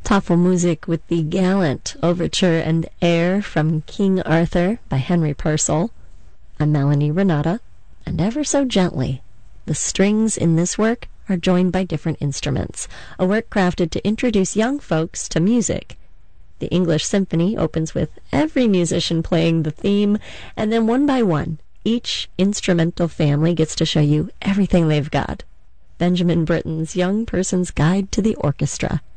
Tafelmusik with the gallant overture and air from King Arthur by Henry Purcell. I'm Melanie Renata, and ever so gently, the strings in this work are joined by different instruments, a work crafted to introduce young folks to music. The English Symphony opens with every musician playing the theme, and then one by one, each instrumental family gets to show you everything they've got. Benjamin Britten's Young Person's Guide to the Orchestra.